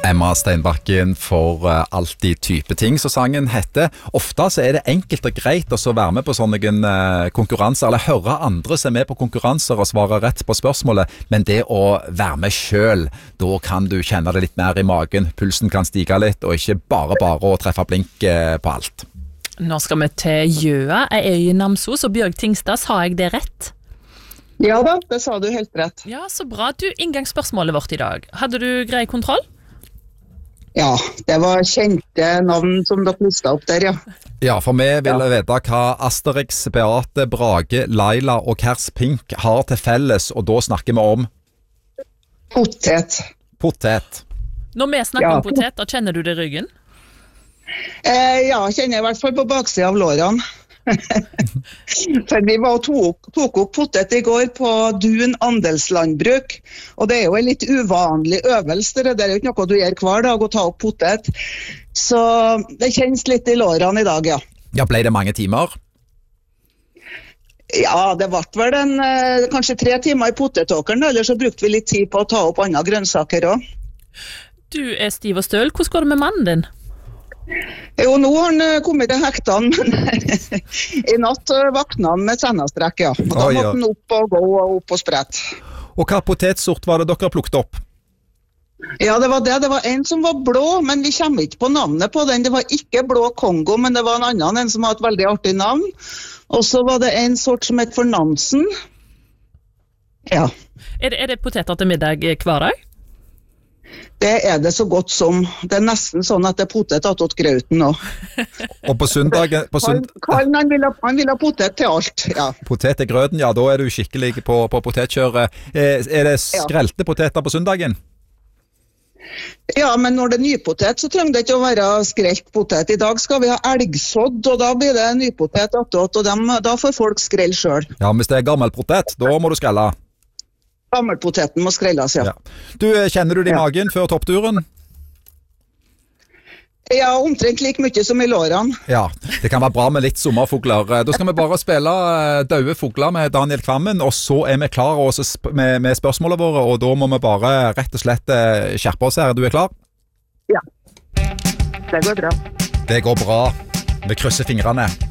Emma Steinbakken for alltid type ting, så sangen heter. Ofte så det enkelt og greit å være med på sånne konkurranser, eller høre andre som med på konkurranser og svare rett på spørsmålet, men det å være med selv, da kan du kjenne det litt mer i magen, pulsen kan stige litt, og ikke bare å treffe blink på alt. Nå skal vi til Gjøa, i Namsos, og Bjørg Tingstad, sa jeg det rett? Ja da, det sa du helt rett. Ja, så bra. Du, inngangsspørsmålet vårt i dag. Hadde du grei kontroll? Ja, det var kjente navn som dere listet opp der, ja. Ja, for vi ville vite hva Asterix, Beate, Brage, Laila og Kers Pink har til felles, og da snakker vi om Potet. Potet. Når vi snakker om potet, da kjenner du det i ryggen? Ja, kjenner jeg i hvert fall på baksiden av lårene. For vi tok opp potet i går på Dun andelslandbruk, og det jo en litt uvanlig øvelse, det jo ikke noe du gjør hver dag å ta opp potet, så det kjennes litt i lårene i dag, ja. Ja, ble det mange timer? Ja, det ble vel kanskje 3 timer i potetåkeren, eller så brukte vi litt tid på å ta opp andre grønnsaker også. Du stiv og støl, hvordan går det med mannen din? Jo, nå har han kommet til hektene, men i natt vakna han med sennastrekk, ja. Og da måtte han opp og gå og opp og sprett. Og hva potetsort var det dere plukket opp? Ja, det var det. Det var en som var blå, men vi kommer ikke på navnet på den. Det var ikke blå Kongo, men det var en annen, en som har et veldig artig navn. Og så var det en sort som het for Nansen. Ja. Er det poteter til middag hver dag? Det det så godt som. Det nesten sånn at det potet attåt grauten nå. Og på søndag... Karl, han vil ha potet til alt, ja. Potet til grøten, ja, da du skikkelig på potetkjøret. Det skrelte poteter på søndagen? Ja, men når det nypotet, så trenger det ikke å være skrelt potet. I dag skal vi ha elgsådd, og da blir det nypotet attåt, og da får folk skrell selv. Ja, men hvis det gammel potet, da må du skrelle. Gammelpoteten må skrelles, ja. Du, kjenner du det i magen før toppturen? Ja, omtrent like mye som i lårene. Ja, det kan være bra med litt sommerfugler. Da skal vi bare spille Døde fugler med Daniel Kvammen, og så vi klare med spørsmålene våre, og da må vi bare rett og slett skjerpe oss her. Du klar? Ja, det går bra. Det går bra. Vi krysser fingrene.